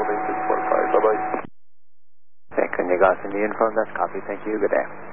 holding 645. Bye-bye. Thank you, Nigas Indian phone. That's copy. Thank you. Good day.